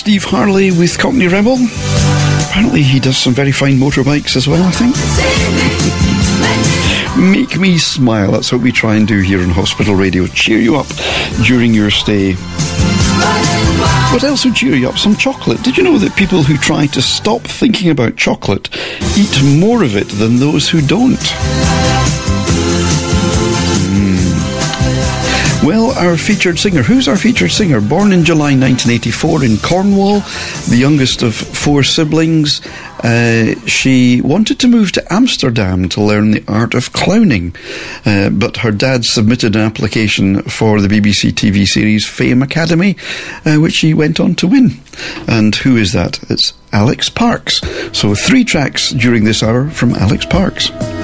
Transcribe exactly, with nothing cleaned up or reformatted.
Steve Harley with Cockney Rebel. Apparently he does some very fine motorbikes as well, I think. Make me smile, that's what we try and do here on Hospital Radio. Cheer you up during your stay. What else would cheer you up? Some chocolate. Did you know that people who try to stop thinking about chocolate eat more of it than those who don't? Mm. Well, our featured singer. Who's our featured singer? Born in July nineteen eighty-four in Cornwall, the youngest of four siblings. Uh, she wanted to move to Amsterdam to learn the art of clowning, uh, but her dad submitted an application for the B B C T V series Fame Academy, uh, which she went on to win. And who is that? It's Alex Parks. So three tracks during this hour from Alex Parks.